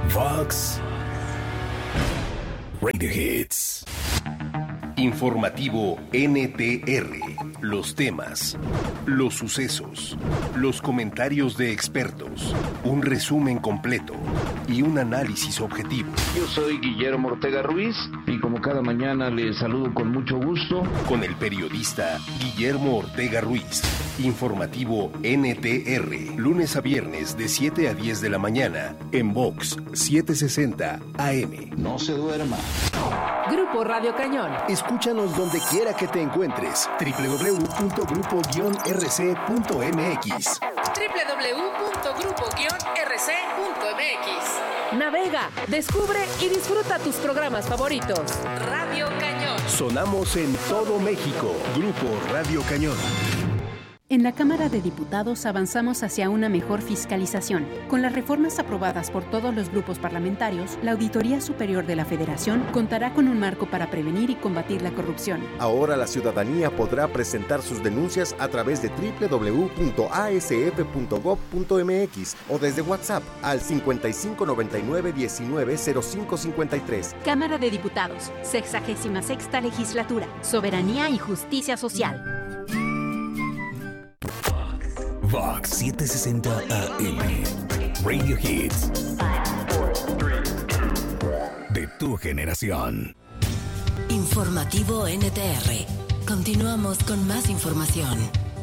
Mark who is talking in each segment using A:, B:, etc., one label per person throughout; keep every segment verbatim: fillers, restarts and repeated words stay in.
A: Vox Radio Hits.
B: Informativo N T R. Los temas, los sucesos, los comentarios de expertos, un resumen completo y un análisis objetivo.
C: Yo soy Guillermo Ortega Ruiz y como cada mañana les saludo con mucho gusto.
B: Con el periodista Guillermo Ortega Ruiz. Informativo N T R. Lunes a viernes de siete a diez de la mañana en Vox setecientos sesenta A M.
C: No se duerma.
D: Grupo Radio Cañón.
A: Escúchanos donde quiera que te encuentres. doble u doble u doble u punto grupo guion r c punto m x.
E: doble u doble u doble u punto grupo guion r c punto m x.
D: Navega, descubre y disfruta tus programas favoritos.
E: Radio Cañón.
A: Sonamos en todo México. Grupo Radio Cañón.
F: En la Cámara de Diputados avanzamos hacia una mejor fiscalización. Con las reformas aprobadas por todos los grupos parlamentarios, la Auditoría Superior de la Federación contará con un marco para prevenir y combatir la corrupción.
G: Ahora la ciudadanía podrá presentar sus denuncias a través de doble u doble u doble u punto a s f punto gob punto m x o desde WhatsApp al cincuenta y cinco noventa y nueve diecinueve cero cinco cincuenta y tres.
F: Cámara de Diputados, sexagésima sexta Legislatura, Soberanía y Justicia Social.
A: Vox setecientos sesenta A M. Radio Hits. De tu generación.
H: Informativo N T R. Continuamos con más información.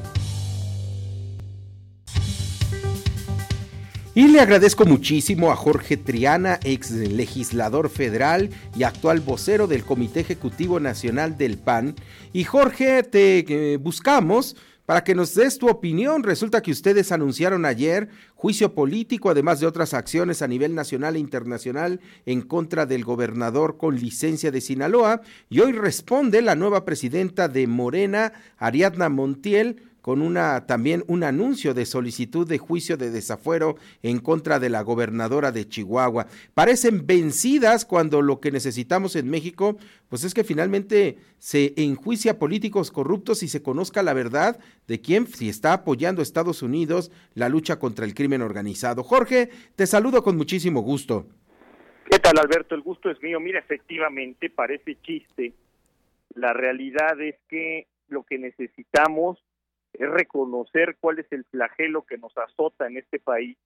I: Y le agradezco muchísimo a Jorge Triana, ex legislador federal y actual vocero del Comité Ejecutivo Nacional del P A N. Y Jorge, te eh, buscamos para que nos des tu opinión. Resulta que ustedes anunciaron ayer juicio político, además de otras acciones a nivel nacional e internacional en contra del gobernador con licencia de Sinaloa, y hoy responde la nueva presidenta de Morena, Ariadna Montiel, con una también un anuncio de solicitud de juicio de desafuero en contra de la gobernadora de Chihuahua. Parecen vencidas cuando lo que necesitamos en México pues es que finalmente se enjuicia políticos corruptos y se conozca la verdad de quién, si está apoyando a Estados Unidos la lucha contra el crimen organizado. Jorge, te saludo con muchísimo gusto.
J: ¿Qué tal, Alberto? El gusto es mío. Mira, efectivamente parece chiste. La realidad es que lo que necesitamos es reconocer cuál es el flagelo que nos azota en este país,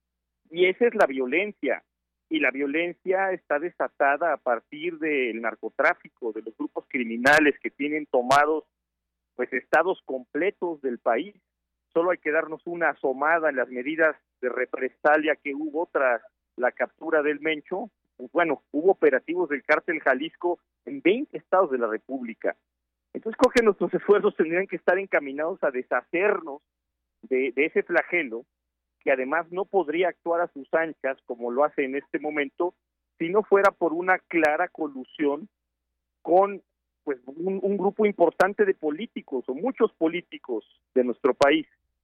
J: y esa es la violencia, y la violencia está desatada a partir del narcotráfico, de los grupos criminales que tienen tomados pues estados completos del país. Solo hay que darnos una asomada en las medidas de represalia que hubo tras la captura del Mencho. Pues bueno, hubo operativos del Cártel Jalisco en veinte estados de la República. Entonces creo que nuestros esfuerzos tendrían que estar encaminados a deshacernos de, de ese flagelo, que además no podría actuar a sus anchas como lo hace en este momento, si no fuera por una clara colusión con pues un, un grupo importante de políticos, o muchos políticos de nuestro país.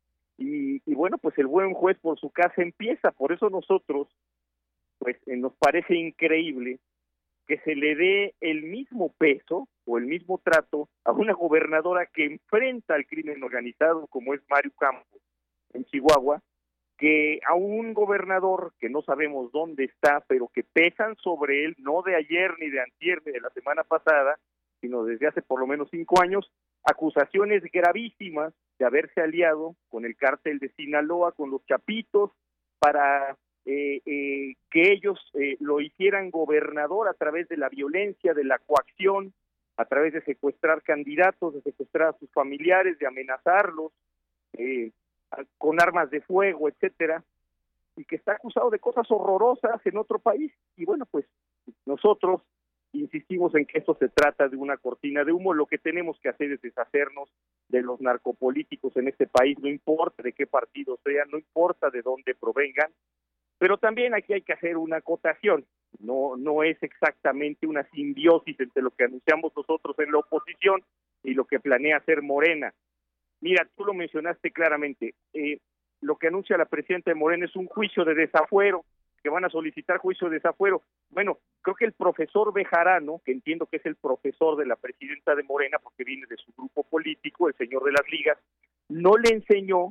J: Y, y bueno, pues el buen juez por su casa empieza. Por eso nosotros, pues eh, nos parece increíble que se le dé el mismo peso o el mismo trato a una gobernadora que enfrenta al crimen organizado, como es Mario Campos en Chihuahua, que a un gobernador que no sabemos dónde está, pero que pesan sobre él, no de ayer ni de antier ni de la semana pasada, sino desde hace por lo menos cinco años, acusaciones gravísimas de haberse aliado con el cártel de Sinaloa, con los Chapitos, para Eh, eh, que ellos eh, lo hicieran gobernador a través de la violencia, de la coacción, a través de secuestrar candidatos, de secuestrar a sus familiares, de amenazarlos eh, con armas de fuego, etcétera, y que está acusado de cosas horrorosas en otro país. Y bueno, pues nosotros insistimos en que esto se trata de una cortina de humo. Lo que tenemos que hacer es deshacernos de los narcopolíticos en este país, no importa de qué partido sean, no importa de dónde provengan. Pero también aquí hay que hacer una acotación, no no es exactamente una simbiosis entre lo que anunciamos nosotros en la oposición y lo que planea hacer Morena. Mira, tú lo mencionaste claramente, eh, lo que anuncia la presidenta de Morena es un juicio de desafuero, que van a solicitar juicio de desafuero. Bueno, creo que el profesor Bejarano, que entiendo que es el profesor de la presidenta de Morena, porque viene de su grupo político, el señor de las ligas, no le enseñó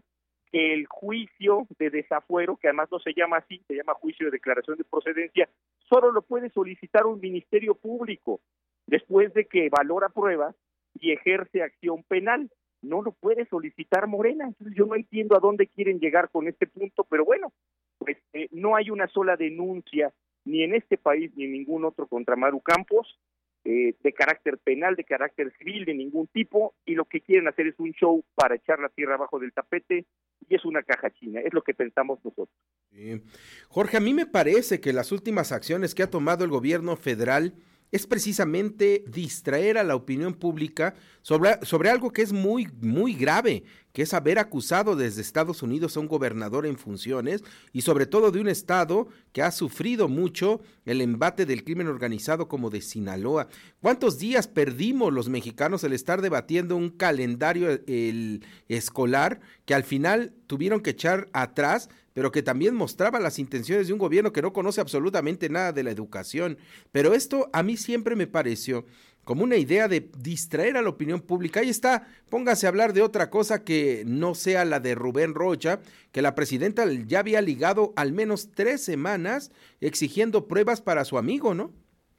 J: que el juicio de desafuero, que además no se llama así, se llama juicio de declaración de procedencia, solo lo puede solicitar un ministerio público después de que valora pruebas y ejerce acción penal. No lo puede solicitar Morena. Entonces yo no entiendo a dónde quieren llegar con este punto, pero bueno, pues eh, no hay una sola denuncia ni en este país ni en ningún otro contra Maru Campos, eh, de carácter penal, de carácter civil, de ningún tipo, y lo que quieren hacer es un show para echar la tierra abajo del tapete, y es una caja china, es lo que pensamos nosotros.
I: Sí. Jorge, a mí me parece que las últimas acciones que ha tomado el gobierno federal es precisamente distraer a la opinión pública sobre, sobre algo que es muy, muy grave, que es haber acusado desde Estados Unidos a un gobernador en funciones y sobre todo de un estado que ha sufrido mucho el embate del crimen organizado como de Sinaloa. ¿Cuántos días perdimos los mexicanos al estar debatiendo un calendario el, escolar que al final tuvieron que echar atrás, pero que también mostraba las intenciones de un gobierno que no conoce absolutamente nada de la educación? Pero esto a mí siempre me pareció como una idea de distraer a la opinión pública. Ahí está, póngase a hablar de otra cosa que no sea la de Rubén Rocha, que la presidenta ya había ligado al menos tres semanas exigiendo pruebas para su amigo, ¿no?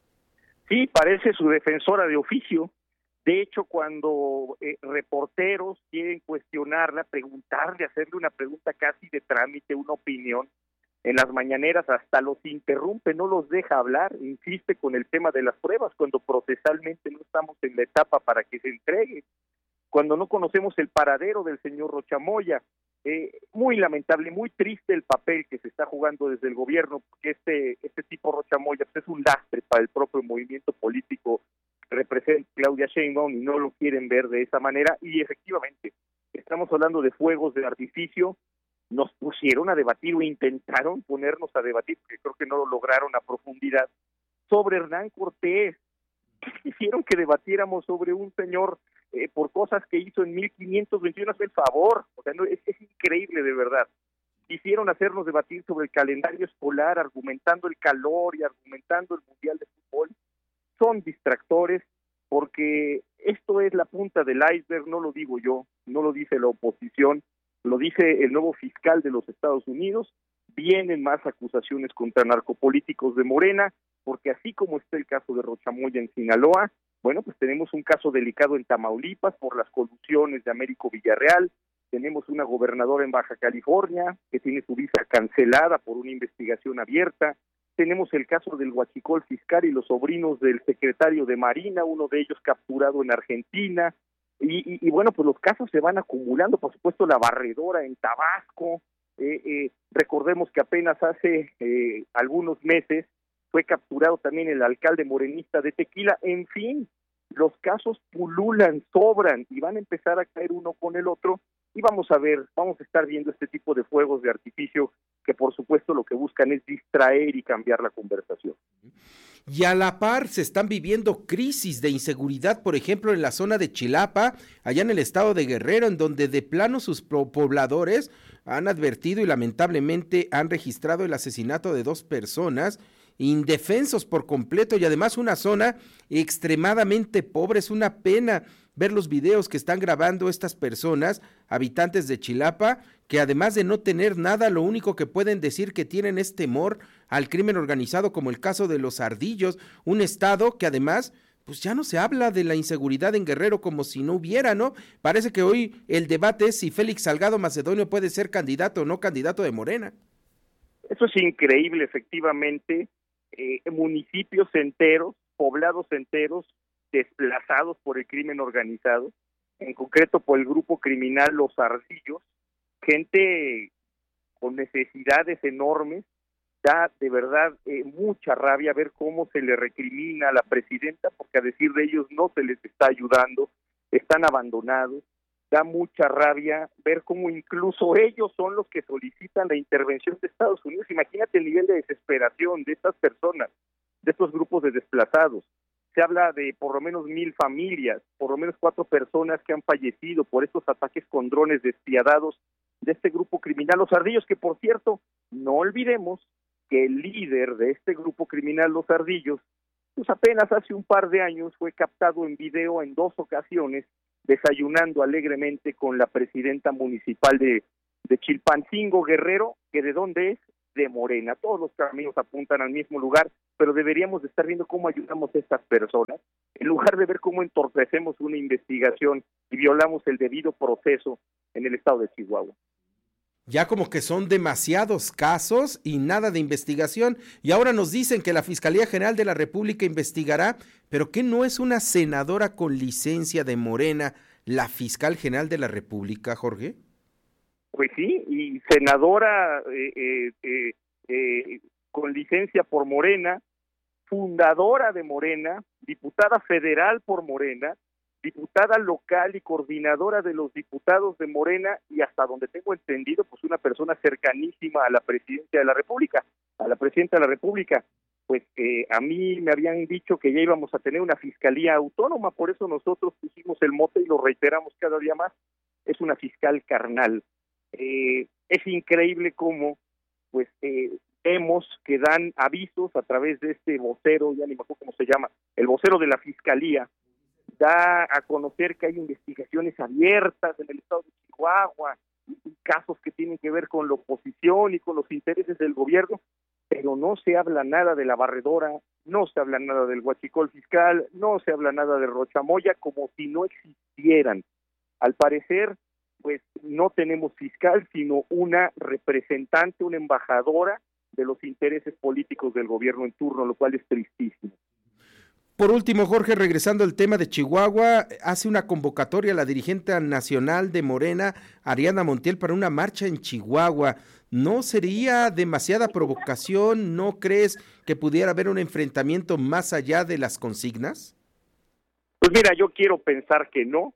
J: Sí, parece su defensora de oficio. De hecho, cuando eh, reporteros quieren cuestionarla, preguntarle, hacerle una pregunta casi de trámite, una opinión, en las mañaneras hasta los interrumpe, no los deja hablar, insiste con el tema de las pruebas, cuando procesalmente no estamos en la etapa para que se entregue, cuando no conocemos el paradero del señor Rocha Moya. Eh, muy lamentable, muy triste el papel que se está jugando desde el gobierno, porque este, este tipo Rocha Moya pues, es un lastre para el propio movimiento político que representa Claudia Sheinbaum y no lo quieren ver de esa manera, y efectivamente, estamos hablando de fuegos de artificio. Nos pusieron a debatir o intentaron ponernos a debatir, porque creo que no lo lograron a profundidad, sobre Hernán Cortés. Quisieron que debatiéramos sobre un señor eh, por cosas que hizo en mil quinientos veintiuno, hazme el favor, o sea, no, es, es increíble de verdad. Quisieron hacernos debatir sobre el calendario escolar, argumentando el calor y argumentando el Mundial de Fútbol. Son distractores, porque esto es la punta del iceberg, no lo digo yo, no lo dice la oposición, lo dice el nuevo fiscal de los Estados Unidos. Vienen más acusaciones contra narcopolíticos de Morena, porque así como está el caso de Rocha Moya en Sinaloa, bueno, pues tenemos un caso delicado en Tamaulipas por las colusiones de Américo Villarreal, tenemos una gobernadora en Baja California que tiene su visa cancelada por una investigación abierta, tenemos el caso del huachicol fiscal y los sobrinos del secretario de Marina, uno de ellos capturado en Argentina. Y, y, y bueno, pues los casos se van acumulando, por supuesto la barredora en Tabasco, eh, eh, recordemos que apenas hace eh, algunos meses fue capturado también el alcalde morenista de Tequila. En fin, los casos pululan, sobran y van a empezar a caer uno con el otro, y vamos a ver, vamos a estar viendo este tipo de fuegos de artificio que por supuesto lo que buscan es distraer y cambiar la conversación.
I: Y a la par se están viviendo crisis de inseguridad, por ejemplo, en la zona de Chilapa, allá en el estado de Guerrero, en donde de plano sus pobladores han advertido y lamentablemente han registrado el asesinato de dos personas, indefensos por completo, y además una zona extremadamente pobre. Es una pena ver los videos que están grabando estas personas, habitantes de Chilapa, que además de no tener nada, lo único que pueden decir que tienen es temor al crimen organizado, como el caso de los Ardillos, un estado que además, pues ya no se habla de la inseguridad en Guerrero como si no hubiera, ¿no? Parece que hoy el debate es si Félix Salgado Macedonio puede ser candidato o no candidato de Morena.
J: Eso es increíble, efectivamente, eh, municipios enteros, poblados enteros, desplazados por el crimen organizado, en concreto por el grupo criminal Los Ardillos, gente con necesidades enormes. Da de verdad eh, mucha rabia ver cómo se le recrimina a la presidenta, porque a decir de ellos no se les está ayudando, están abandonados. Da mucha rabia ver cómo incluso ellos son los que solicitan la intervención de Estados Unidos. Imagínate el nivel de desesperación de estas personas, de estos grupos de desplazados. Se habla de por lo menos mil familias, por lo menos cuatro personas que han fallecido por estos ataques con drones despiadados de este grupo criminal Los Ardillos, que por cierto, no olvidemos que el líder de este grupo criminal Los Ardillos, pues apenas hace un par de años fue captado en video en dos ocasiones desayunando alegremente con la presidenta municipal de, de Chilpancingo, Guerrero, que de dónde es, de Morena. Todos los caminos apuntan al mismo lugar, pero deberíamos de estar viendo cómo ayudamos a estas personas, en lugar de ver cómo entorpecemos una investigación y violamos el debido proceso en el estado de Chihuahua.
I: Ya como que son demasiados casos y nada de investigación, y ahora nos dicen que la Fiscalía General de la República investigará, pero ¿qué no es una senadora con licencia de Morena, la Fiscal General de la República, Jorge?
J: Pues sí, y senadora eh, eh, eh, eh, con licencia por Morena, fundadora de Morena, diputada federal por Morena, diputada local y coordinadora de los diputados de Morena, y hasta donde tengo entendido, pues una persona cercanísima a la presidencia de la República, a la presidenta de la República. Pues eh, a mí me habían dicho que ya íbamos a tener una fiscalía autónoma, por eso nosotros pusimos el mote y lo reiteramos cada día más, es una fiscal carnal. Eh, es increíble cómo pues eh, vemos que dan avisos a través de este vocero, ya ni me acuerdo cómo se llama, el vocero de la fiscalía, da a conocer que hay investigaciones abiertas en el estado de Chihuahua, y casos que tienen que ver con la oposición y con los intereses del gobierno, pero no se habla nada de la barredora, no se habla nada del huachicol fiscal, no se habla nada de Rochamoya, como si no existieran. Al parecer, pues no tenemos fiscal, sino una representante, una embajadora de los intereses políticos del gobierno en turno, lo cual es tristísimo.
I: Por último, Jorge, regresando al tema de Chihuahua, hace una convocatoria la dirigente nacional de Morena, Ariadna Montiel, para una marcha en Chihuahua. ¿No sería demasiada provocación? ¿No crees que pudiera haber un enfrentamiento más allá de las consignas?
J: Pues mira, yo quiero pensar que no.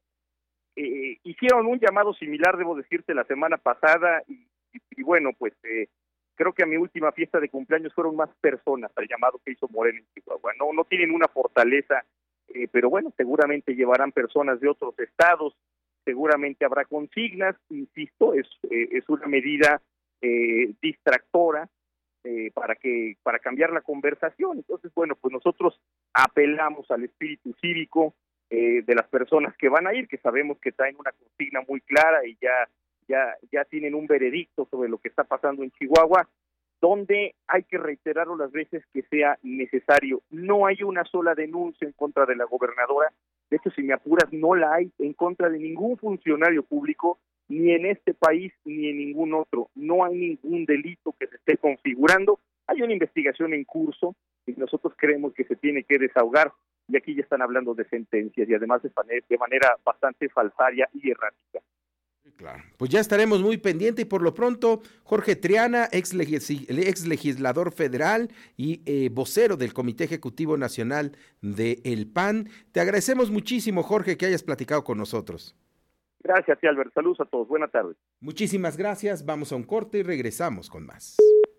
J: Eh, hicieron un llamado similar, debo decirte, la semana pasada, y, y, y bueno, pues... Eh, Creo que a mi última fiesta de cumpleaños fueron más personas al llamado que hizo Morena en Chihuahua. No, no tienen una fortaleza, eh, pero bueno, seguramente llevarán personas de otros estados, seguramente habrá consignas, insisto, es, eh, es una medida eh, distractora eh, para que para cambiar la conversación. Entonces, bueno, pues nosotros apelamos al espíritu cívico eh, de las personas que van a ir, que sabemos que traen una consigna muy clara y ya Ya, ya tienen un veredicto sobre lo que está pasando en Chihuahua, donde hay que reiterarlo las veces que sea necesario. No hay una sola denuncia en contra de la gobernadora. De hecho, si me apuras, no la hay en contra de ningún funcionario público, ni en este país, ni en ningún otro. No hay ningún delito que se esté configurando. Hay una investigación en curso y nosotros creemos que se tiene que desahogar, y aquí ya están hablando de sentencias y además de manera, de manera bastante falsaria y errática.
I: Claro, pues ya estaremos muy pendientes y por lo pronto, Jorge Triana, ex, legis, ex legislador federal y eh, vocero del Comité Ejecutivo Nacional del P A N, te agradecemos muchísimo, Jorge, que hayas platicado con nosotros.
J: Gracias, sí, Albert. Saludos a todos. Buenas tardes.
I: Muchísimas gracias. Vamos a un corte y regresamos con más.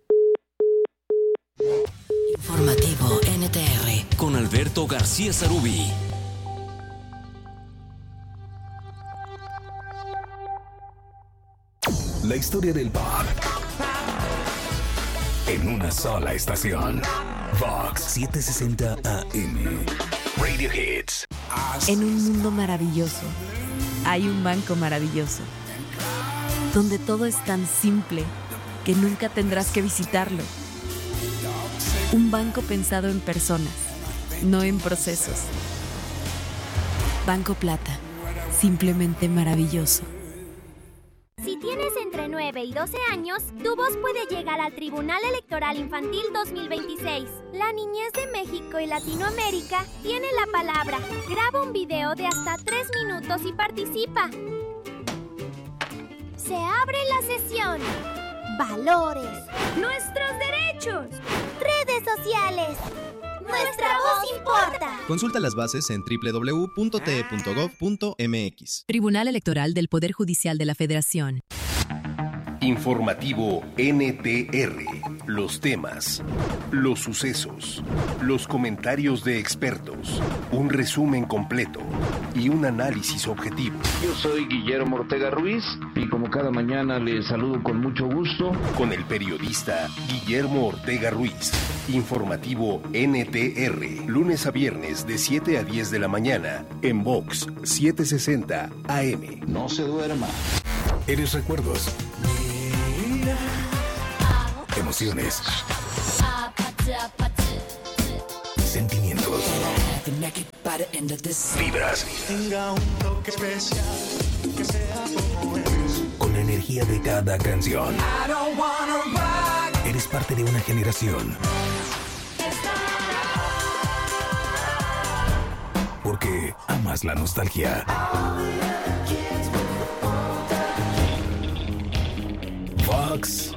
H: Informativo N T R
K: con Alberto García Zarubi.
A: La historia del pop en una sola estación. Vox setecientos sesenta A M. Radio Hits.
L: En un mundo maravilloso hay un banco maravilloso donde todo es tan simple que nunca tendrás que visitarlo. Un banco pensado en personas, no en procesos. Banco Plata, simplemente maravilloso.
M: Si tienes entre nueve y doce años, tu voz puede llegar al Tribunal Electoral Infantil dos mil veintiséis. La niñez de México y Latinoamérica tiene la palabra. Graba un video de hasta tres minutos y participa. Se abre la sesión. Valores. Nuestros derechos. Redes sociales. Nuestra voz importa.
N: Consulta las bases en doble u doble u doble u punto t e punto gov punto m x.
L: Tribunal Electoral del Poder Judicial de la Federación.
B: Informativo N T R. Los temas, los sucesos, los comentarios de expertos, un resumen completo y un análisis objetivo.
C: Yo soy Guillermo Ortega Ruiz y como cada mañana les saludo con mucho gusto.
B: Con el periodista Guillermo Ortega Ruiz. Informativo N T R. Lunes a viernes de siete a diez de la mañana en Vox setecientos sesenta A M.
C: No se duerma.
A: Eres Recuerdos, Emociones. Sentimientos. Vibras. Con la energía de cada canción. Eres parte de una generación. Porque amas la nostalgia. Vox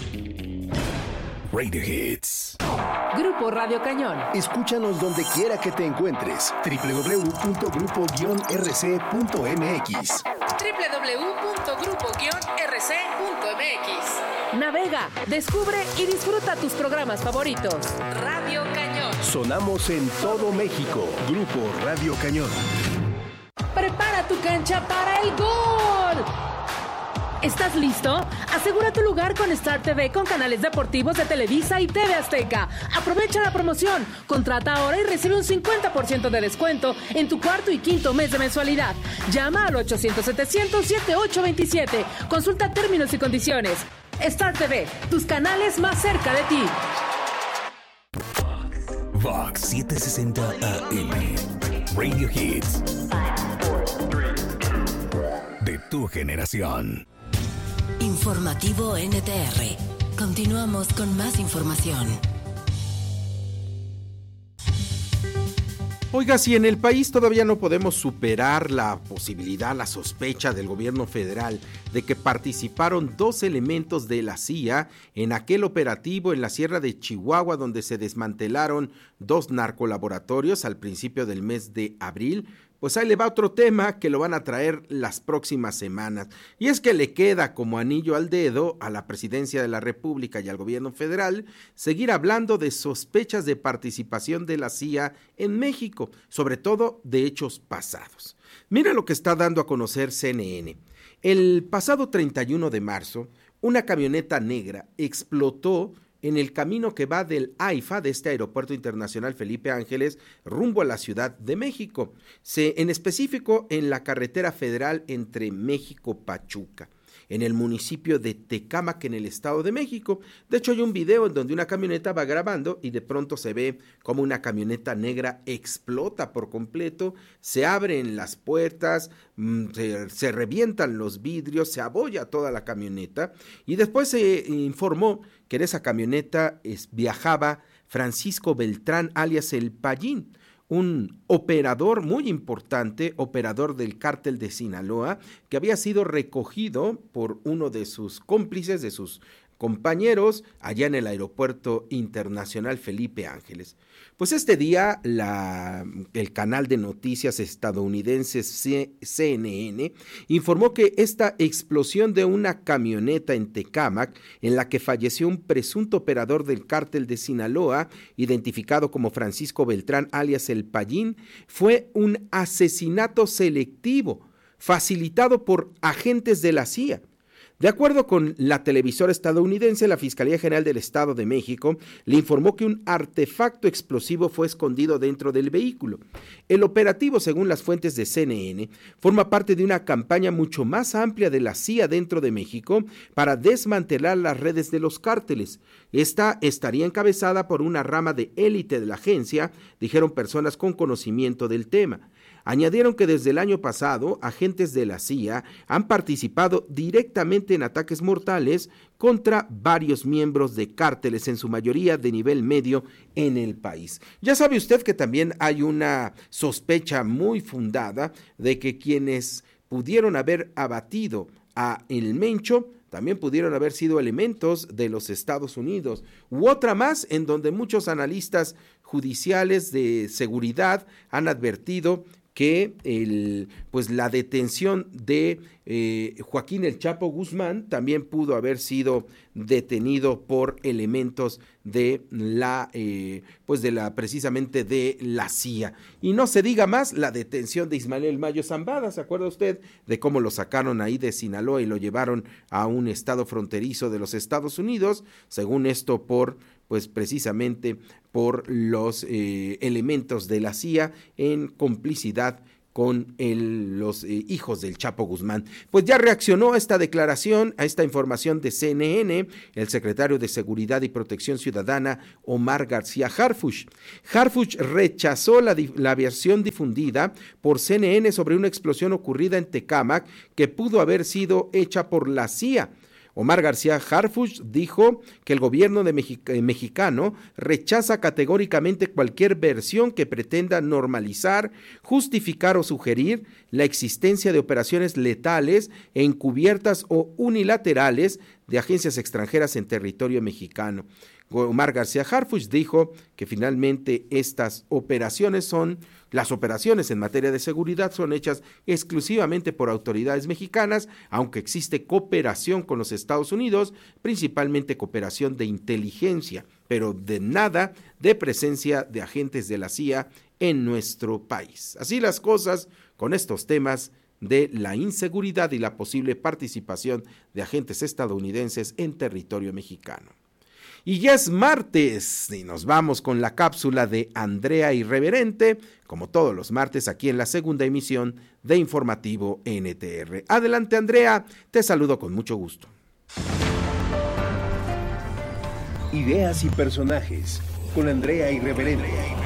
A: Radio Hits.
D: Grupo Radio Cañón.
A: Escúchanos donde quiera que te encuentres. doble u doble u doble u punto grupo guion r c punto m x.
E: doble u doble u doble u punto grupo guion r c punto m x.
D: Navega, descubre y disfruta tus programas favoritos.
E: Radio Cañón.
B: Sonamos en todo México. Grupo Radio Cañón.
D: Prepara tu cancha para el gol. ¿Estás listo? Asegura tu lugar con Star T V con canales deportivos de Televisa y T V Azteca. Aprovecha la promoción. Contrata ahora y recibe un cincuenta por ciento de descuento en tu cuarto y quinto mes de mensualidad. Llama al ochocientos setecientos setenta y ocho veintisiete. Consulta términos y condiciones. Star T V, tus canales más cerca de ti.
A: Vox setecientos sesenta A M. Radio Hits. De tu generación.
H: Informativo N T R. Continuamos con más información.
I: Oiga, si en el país todavía no podemos superar la posibilidad, la sospecha del gobierno federal de que participaron dos elementos de la C I A en aquel operativo en la Sierra de Chihuahua donde se desmantelaron dos narcolaboratorios al principio del mes de abril, pues ahí le va otro tema que lo van a traer las próximas semanas. Y es que le queda como anillo al dedo a la presidencia de la República y al gobierno federal seguir hablando de sospechas de participación de la C I A en México, sobre todo de hechos pasados. Mira lo que está dando a conocer C N N. El pasado treinta y uno de marzo, una camioneta negra explotó en el camino que va del AIFA, de este Aeropuerto Internacional Felipe Ángeles, rumbo a la Ciudad de México, se, en específico en la carretera federal entre México-Pachuca, en el municipio de Tecámac, en el Estado de México. De hecho, hay un video en donde una camioneta va grabando y de pronto se ve como una camioneta negra explota por completo, se abren las puertas, se, se revientan los vidrios, se abolla toda la camioneta y después se informó que en esa camioneta es, viajaba Francisco Beltrán, alias El Payín, un operador muy importante, operador del cártel de Sinaloa, que había sido recogido por uno de sus cómplices, de sus compañeros, allá en el Aeropuerto Internacional Felipe Ángeles. Pues este día la, el canal de noticias estadounidense C N N informó que esta explosión de una camioneta en Tecámac, en la que falleció un presunto operador del cártel de Sinaloa, identificado como Francisco Beltrán, alias El Payín, fue un asesinato selectivo, facilitado por agentes de la C I A. De acuerdo con la televisora estadounidense, la Fiscalía General del Estado de México le informó que un artefacto explosivo fue escondido dentro del vehículo. El operativo, según las fuentes de C N N, forma parte de una campaña mucho más amplia de la C I A dentro de México para desmantelar las redes de los cárteles. Esta estaría encabezada por una rama de élite de la agencia, dijeron personas con conocimiento del tema. Añadieron que desde el año pasado, agentes de la C I A han participado directamente en ataques mortales contra varios miembros de cárteles, en su mayoría de nivel medio en el país. Ya sabe usted que también hay una sospecha muy fundada de que quienes pudieron haber abatido a El Mencho también pudieron haber sido elementos de los Estados Unidos, u otra más en donde muchos analistas judiciales de seguridad han advertido que el, pues la detención de eh, Joaquín El Chapo Guzmán también pudo haber sido detenido por elementos de la, eh, pues de la, precisamente de la C I A. Y no se diga más la detención de Ismael El Mayo Zambada, ¿se acuerda usted de cómo lo sacaron ahí de Sinaloa y lo llevaron a un estado fronterizo de los Estados Unidos? Según esto, por pues precisamente por los eh, elementos de la C I A en complicidad con el, los eh, hijos del Chapo Guzmán. Pues ya reaccionó a esta declaración, a esta información de C N N, el secretario de Seguridad y Protección Ciudadana, Omar García Harfuch. Harfuch rechazó la, la versión difundida por C N N sobre una explosión ocurrida en Tecámac que pudo haber sido hecha por la C I A. Omar García Harfuch dijo que el gobierno de Mexi- eh, mexicano rechaza categóricamente cualquier versión que pretenda normalizar, justificar o sugerir la existencia de operaciones letales, encubiertas o unilaterales de agencias extranjeras en territorio mexicano. Omar García Harfuch dijo que finalmente estas operaciones son, las operaciones en materia de seguridad son hechas exclusivamente por autoridades mexicanas, aunque existe cooperación con los Estados Unidos, principalmente cooperación de inteligencia, pero de nada de presencia de agentes de la C I A en nuestro país. Así las cosas con estos temas de la inseguridad y la posible participación de agentes estadounidenses en territorio mexicano. Y ya es martes y nos vamos con la cápsula de Andrea Irreverente, como todos los martes aquí en la segunda emisión de Informativo N T R. Adelante, Andrea, te saludo con mucho gusto.
B: Ideas y personajes con Andrea Irreverente.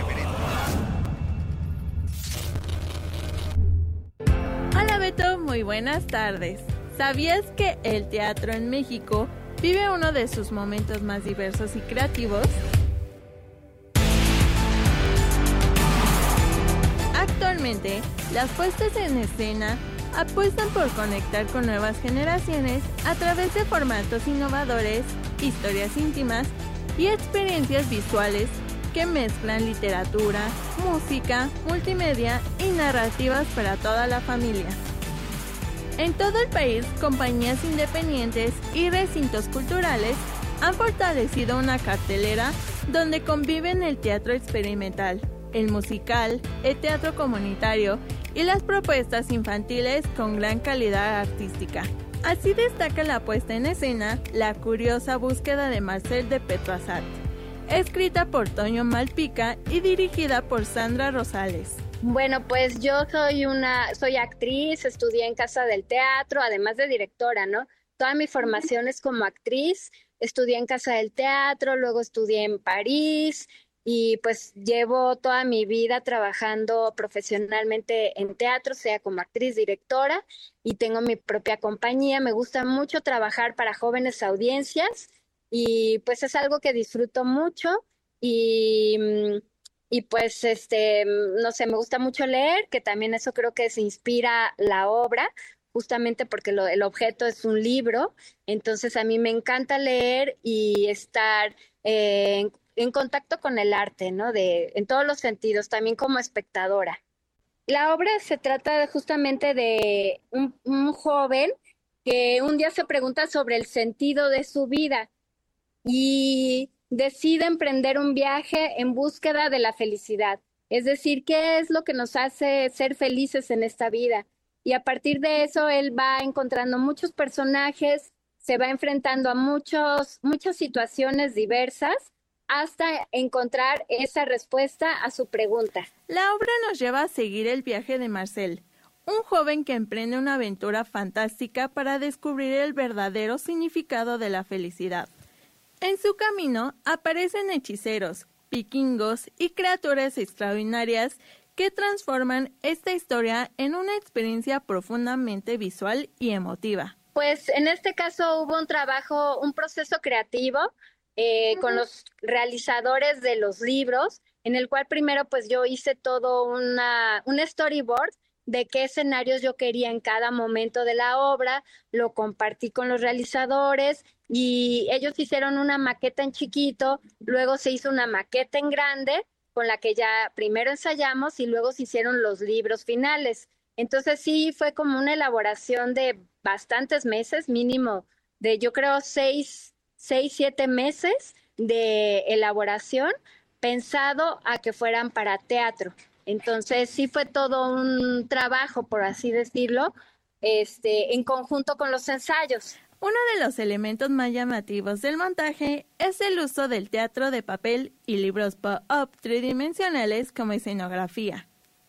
O: Hola Beto, muy buenas tardes. ¿Sabías que el teatro en México vive uno de sus momentos más diversos y creativos? Actualmente, las puestas en escena apuestan por conectar con nuevas generaciones a través de formatos innovadores, historias íntimas y experiencias visuales que mezclan literatura, música, multimedia y narrativas para toda la familia. En todo el país, compañías independientes y recintos culturales han fortalecido una cartelera donde conviven el teatro experimental, el musical, el teatro comunitario y las propuestas infantiles con gran calidad artística. Así destaca la puesta en escena La curiosa búsqueda de Marcel de Petroazat, escrita por Toño Malpica y dirigida por Sandra Rosales.
P: Bueno, pues yo soy una, soy actriz, estudié en Casa del Teatro, además de directora, ¿no? Toda mi formación es como actriz, estudié en Casa del Teatro, luego estudié en París y pues llevo toda mi vida trabajando profesionalmente en teatro, sea como actriz, directora, y tengo mi propia compañía. Me gusta mucho trabajar para jóvenes audiencias y pues es algo que disfruto mucho y... Y pues, este, no sé, me gusta mucho leer, que también eso creo que se inspira la obra, justamente porque lo, el objeto es un libro. Entonces a mí me encanta leer y estar eh, en, en contacto con el arte, ¿no? De, en todos los sentidos, también como espectadora. La obra se trata de, justamente de un, un joven que un día se pregunta sobre el sentido de su vida y decide emprender un viaje en búsqueda de la felicidad. Es decir, ¿qué es lo que nos hace ser felices en esta vida? Y a partir de eso, él va encontrando muchos personajes, se va enfrentando a muchos, muchas situaciones diversas hasta encontrar esa respuesta a su pregunta.
O: La obra nos lleva a seguir el viaje de Marcel, un joven que emprende una aventura fantástica para descubrir el verdadero significado de la felicidad. En su camino aparecen hechiceros, vikingos y criaturas extraordinarias que transforman esta historia en una experiencia profundamente visual y emotiva.
P: Pues en este caso hubo un trabajo, un proceso creativo eh, uh-huh. con los realizadores de los libros, en el cual primero pues yo hice todo una, un storyboard de qué escenarios yo quería en cada momento de la obra, lo compartí con los realizadores y ellos hicieron una maqueta en chiquito, luego se hizo una maqueta en grande con la que ya primero ensayamos y luego se hicieron los libros finales. Entonces sí fue como una elaboración de bastantes meses, mínimo de yo creo seis, seis, siete meses de elaboración, pensado a que fueran para teatro. Entonces sí fue todo un trabajo, por así decirlo, este, en conjunto con los ensayos.
O: Uno de los elementos más llamativos del montaje es el uso del teatro de papel y libros pop-up tridimensionales como escenografía.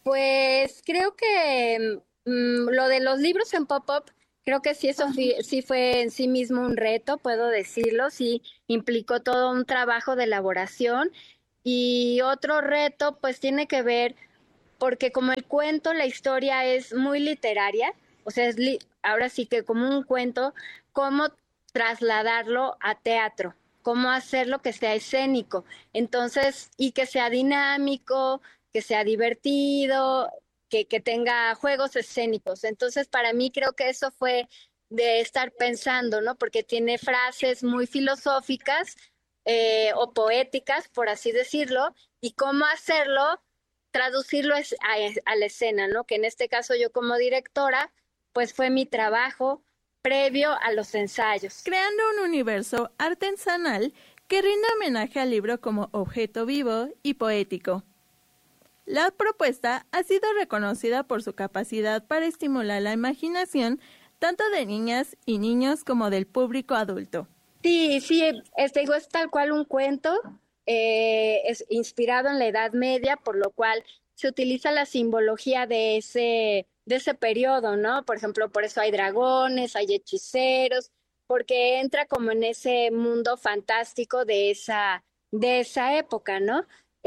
P: Pues creo que mmm, lo de los libros en pop-up, creo que sí, eso sí, sí fue en sí mismo un reto, puedo decirlo, sí implicó todo un trabajo de elaboración. Y otro reto, pues tiene que ver, porque como el cuento, la historia es muy literaria, o sea, es li- ahora sí que como un cuento, cómo trasladarlo a teatro, cómo hacerlo que sea escénico, entonces, y que sea dinámico, que sea divertido, que, que tenga juegos escénicos. Entonces, para mí creo que eso fue de estar pensando, ¿no? Porque tiene frases muy filosóficas eh, o poéticas, por así decirlo, y cómo hacerlo, traducirlo a, a la escena, ¿no? Que en este caso yo como directora, pues fue mi trabajo previo a los ensayos.
O: Creando un universo artesanal que rinde homenaje al libro como objeto vivo y poético. La propuesta ha sido reconocida por su capacidad para estimular la imaginación tanto de niñas y niños como del público adulto.
P: Sí, sí, este, digo, es tal cual un cuento, eh, es inspirado en la Edad Media, por lo cual se utiliza la simbología de ese, de ese periodo, ¿no? Por ejemplo, por eso hay dragones, hay hechiceros, porque entra como en ese mundo fantástico de esa, de esa época, ¿no?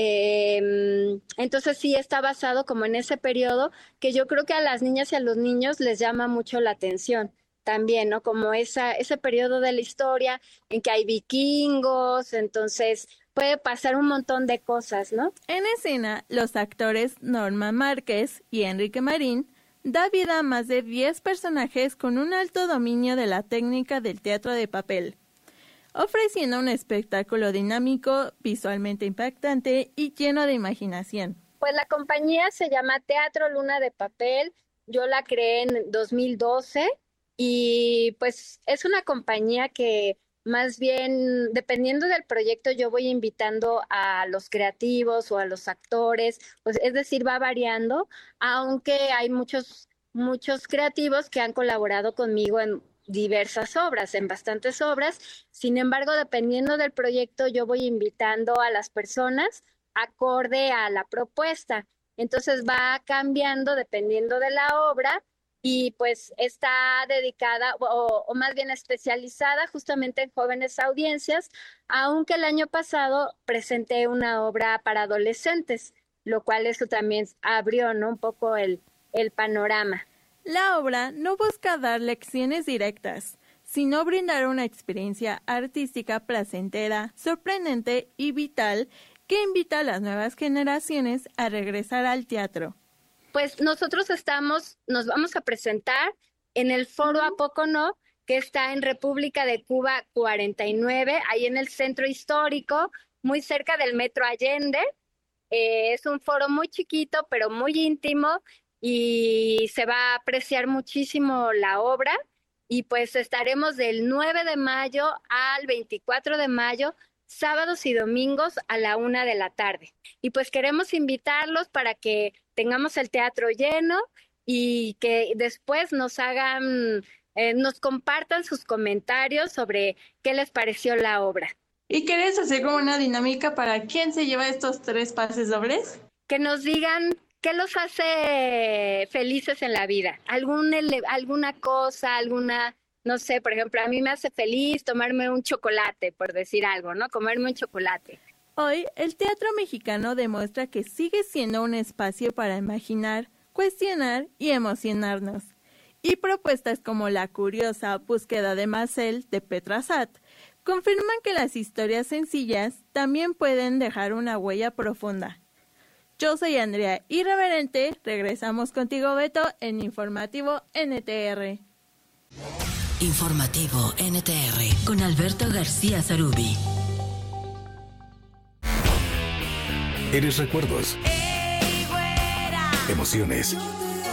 P: Eh, entonces sí está basado como en ese periodo que yo creo que a las niñas y a los niños les llama mucho la atención también, ¿no? Como esa, ese periodo de la historia en que hay vikingos, entonces puede pasar un montón de cosas, ¿no?
O: En escena, los actores Norma Márquez y Enrique Marín da vida a más de diez personajes con un alto dominio de la técnica del teatro de papel, ofreciendo un espectáculo dinámico, visualmente impactante y lleno de imaginación.
P: Pues la compañía se llama Teatro Luna de Papel, yo la creé en dos mil doce y pues es una compañía que más bien, dependiendo del proyecto, yo voy invitando a los creativos o a los actores, pues es decir, va variando, aunque hay muchos, muchos creativos que han colaborado conmigo en diversas obras, en bastantes obras. Sin embargo, dependiendo del proyecto, yo voy invitando a las personas acorde a la propuesta. Entonces va cambiando dependiendo de la obra y pues está dedicada o, o más bien especializada justamente en jóvenes audiencias, aunque el año pasado presenté una obra para adolescentes, lo cual eso también abrió, ¿no? un poco el, el panorama.
O: La obra no busca dar lecciones directas, sino brindar una experiencia artística placentera, sorprendente y vital que invita a las nuevas generaciones a regresar al teatro.
P: Pues nosotros estamos, nos vamos a presentar en el Foro ¿A Poco No?, que está en República de Cuba cuarenta y nueve, ahí en el centro histórico, muy cerca del Metro Allende. Eh, es un foro muy chiquito, pero muy íntimo, y se va a apreciar muchísimo la obra. Y pues estaremos del nueve de mayo al veinticuatro de mayo, sábados y domingos a la una de la tarde. Y pues queremos invitarlos para que tengamos el teatro lleno y que después nos hagan, eh, nos compartan sus comentarios sobre qué les pareció la obra.
Q: ¿Y querés hacer como una dinámica para quién se lleva estos tres pases dobles?
P: Que nos digan qué los hace felices en la vida. Algún, alguna cosa, alguna... No sé, por ejemplo, a mí me hace feliz tomarme un chocolate, por decir algo, ¿no? Comerme un chocolate.
O: Hoy, el teatro mexicano demuestra que sigue siendo un espacio para imaginar, cuestionar y emocionarnos. Y propuestas como la curiosa búsqueda de Marcel de Petra Satt confirman que las historias sencillas también pueden dejar una huella profunda. Yo soy Andrea Irreverente, regresamos contigo, Beto, en Informativo N T R.
H: Informativo N T R con Alberto García Zarubi.
A: Eres recuerdos, emociones,